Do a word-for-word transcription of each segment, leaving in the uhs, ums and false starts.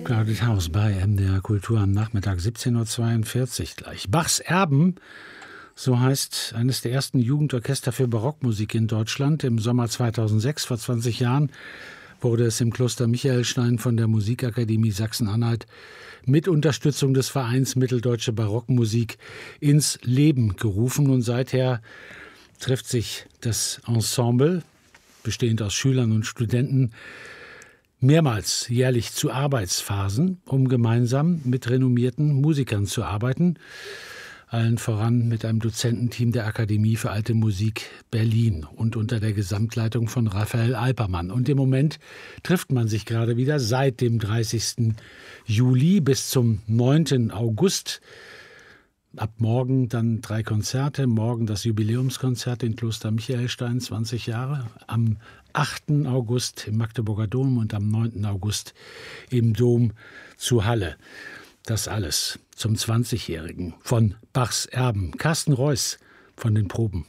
Crowded House bei M D R Kultur am Nachmittag, siebzehn Uhr zweiundvierzig gleich. Bachs Erben, so heißt eines der ersten Jugendorchester für Barockmusik in Deutschland. Im Sommer zweitausendsechs, vor zwanzig Jahren, wurde es im Kloster Michaelstein von der Musikakademie Sachsen-Anhalt mit Unterstützung des Vereins Mitteldeutsche Barockmusik ins Leben gerufen. Und seither trifft sich das Ensemble, bestehend aus Schülern und Studenten, mehrmals jährlich zu Arbeitsphasen, um gemeinsam mit renommierten Musikern zu arbeiten. Allen voran mit einem Dozententeam der Akademie für Alte Musik Berlin und unter der Gesamtleitung von Raphael Alpermann. Und im Moment trifft man sich gerade wieder seit dem dreißigsten Juli bis zum neunten August. Ab morgen dann drei Konzerte. Morgen das Jubiläumskonzert in Kloster Michaelstein, zwanzig Jahre. Am achten August im Magdeburger Dom und am neunten August im Dom zu Halle. Das alles zum zwanzigjährigen von Bachs Erben. Carsten Reuss von den Proben.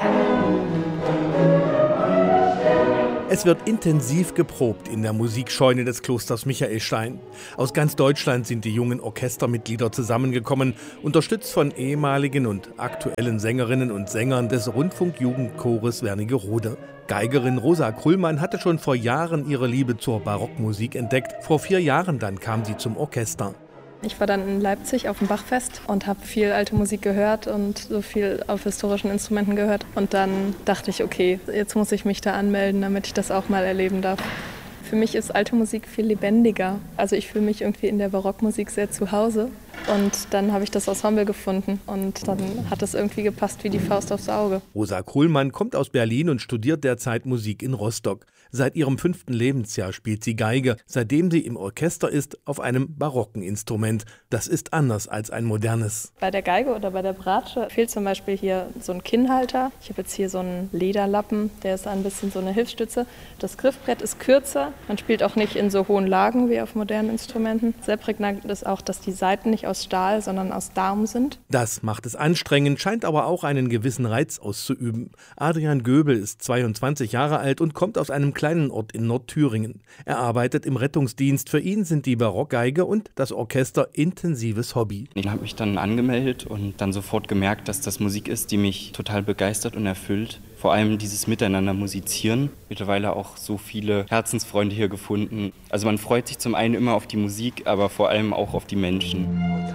Es wird intensiv geprobt in der Musikscheune des Klosters Michaelstein. Aus ganz Deutschland sind die jungen Orchestermitglieder zusammengekommen, unterstützt von ehemaligen und aktuellen Sängerinnen und Sängern des Rundfunkjugendchores Wernigerode. Geigerin Rosa Krullmann hatte schon vor Jahren ihre Liebe zur Barockmusik entdeckt. Vor vier Jahren dann kam sie zum Orchester. Ich war dann in Leipzig auf dem Bachfest und habe viel alte Musik gehört und so viel auf historischen Instrumenten gehört. Und dann dachte ich, okay, jetzt muss ich mich da anmelden, damit ich das auch mal erleben darf. Für mich ist alte Musik viel lebendiger. Also ich fühle mich irgendwie in der Barockmusik sehr zu Hause. Und dann habe ich das Ensemble gefunden und dann hat es irgendwie gepasst wie die Faust aufs Auge. Rosa Krullmann kommt aus Berlin und studiert derzeit Musik in Rostock. Seit ihrem fünften Lebensjahr spielt sie Geige, seitdem sie im Orchester ist, auf einem barocken Instrument. Das ist anders als ein modernes. Bei der Geige oder bei der Bratsche fehlt zum Beispiel hier so ein Kinnhalter. Ich habe jetzt hier so einen Lederlappen, der ist ein bisschen so eine Hilfsstütze. Das Griffbrett ist kürzer, man spielt auch nicht in so hohen Lagen wie auf modernen Instrumenten. Sehr prägnant ist auch, dass die Saiten nicht aus Stahl, sondern aus Darm sind. Das macht es anstrengend, scheint aber auch einen gewissen Reiz auszuüben. Adrian Göbel ist zweiundzwanzig Jahre alt und kommt aus einem kleinen Ort in Nordthüringen. Er arbeitet im Rettungsdienst. Für ihn sind die Barockgeige und das Orchester intensives Hobby. Ich habe mich dann angemeldet und dann sofort gemerkt, dass das Musik ist, die mich total begeistert und erfüllt. Vor allem dieses Miteinander musizieren. Mittlerweile auch so viele Herzensfreunde hier gefunden. Also man freut sich zum einen immer auf die Musik, aber vor allem auch auf die Menschen.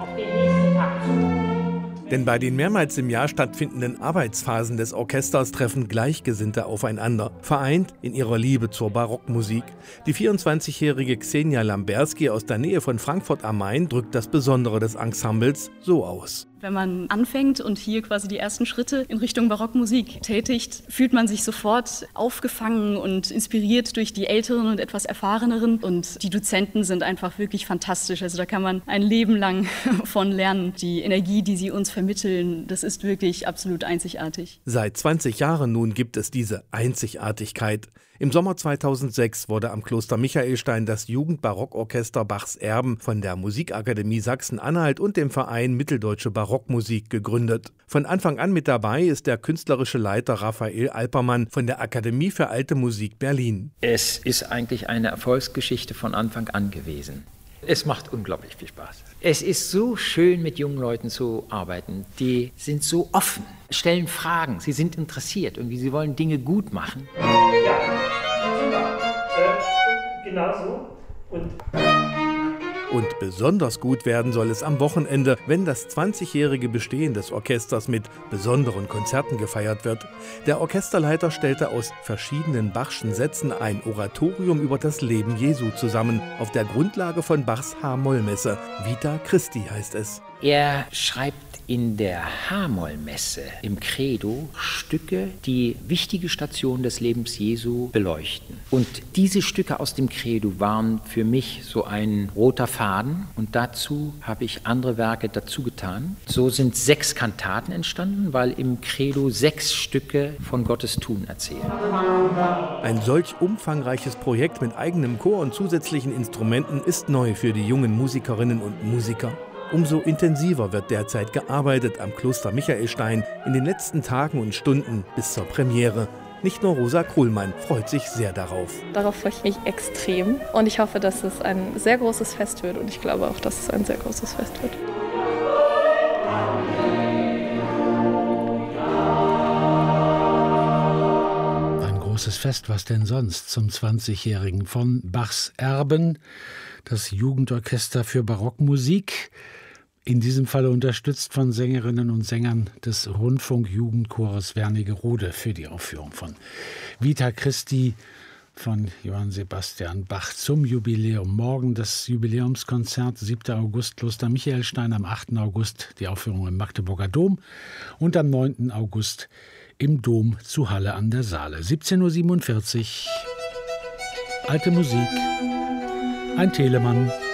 Denn bei den mehrmals im Jahr stattfindenden Arbeitsphasen des Orchesters treffen Gleichgesinnte aufeinander, vereint in ihrer Liebe zur Barockmusik. Die vierundzwanzigjährige Xenia Lamberski aus der Nähe von Frankfurt am Main drückt das Besondere des Ensembles so aus. Wenn man anfängt und hier quasi die ersten Schritte in Richtung Barockmusik tätigt, fühlt man sich sofort aufgefangen und inspiriert durch die Älteren und etwas Erfahreneren. Und die Dozenten sind einfach wirklich fantastisch. Also da kann man ein Leben lang von lernen. Die Energie, die sie uns vermitteln, das ist wirklich absolut einzigartig. Seit zwanzig Jahren nun gibt es diese Einzigartigkeit. Im Sommer zweitausendsechs wurde am Kloster Michaelstein das Jugendbarockorchester Bachs Erben von der Musikakademie Sachsen-Anhalt und dem Verein Mitteldeutsche Barockmusik gegründet. Von Anfang an mit dabei ist der künstlerische Leiter Raphael Alpermann von der Akademie für Alte Musik Berlin. Es ist eigentlich eine Erfolgsgeschichte von Anfang an gewesen. Es macht unglaublich viel Spaß. Es ist so schön, mit jungen Leuten zu arbeiten. Die sind so offen, stellen Fragen, sie sind interessiert, irgendwie, sie wollen Dinge gut machen. Ja, äh, genau so. Und Und besonders gut werden soll es am Wochenende, wenn das zwanzigjährige Bestehen des Orchesters mit besonderen Konzerten gefeiert wird. Der Orchesterleiter stellte aus verschiedenen Bachschen Sätzen ein Oratorium über das Leben Jesu zusammen, auf der Grundlage von Bachs H-Moll-Messe. Vita Christi heißt es. Er schreibt in der H-Moll-Messe im Credo Stücke, die wichtige Stationen des Lebens Jesu beleuchten. Und diese Stücke aus dem Credo waren für mich so ein roter Faden und dazu habe ich andere Werke dazu getan. So sind sechs Kantaten entstanden, weil im Credo sechs Stücke von Gottes Tun erzählen. Ein solch umfangreiches Projekt mit eigenem Chor und zusätzlichen Instrumenten ist neu für die jungen Musikerinnen und Musiker. Umso intensiver wird derzeit gearbeitet am Kloster Michaelstein in den letzten Tagen und Stunden bis zur Premiere. Nicht nur Rosa Kuhlmann freut sich sehr darauf. Darauf freue ich mich extrem und ich hoffe, dass es ein sehr großes Fest wird und ich glaube auch, dass es ein sehr großes Fest wird. Großes Fest, was denn sonst, zum zwanzigjährigen von Bachs Erben, das Jugendorchester für Barockmusik, in diesem Falle unterstützt von Sängerinnen und Sängern des Rundfunkjugendchores Wernigerode für die Aufführung von Vita Christi von Johann Sebastian Bach zum Jubiläum. Morgen das Jubiläumskonzert, siebter August, Kloster Michaelstein, am achten August die Aufführung im Magdeburger Dom und am neunten August im Dom zu Halle an der Saale. siebzehn Uhr siebenundvierzig. Alte Musik. Ein Telemann.